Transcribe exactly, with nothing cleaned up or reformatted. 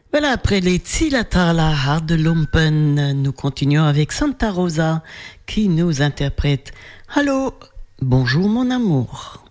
Voilà, après les Tsilatala Hard Lumpen, nous continuons avec Santa Rosa qui nous interprète Allô, bonjour mon amour.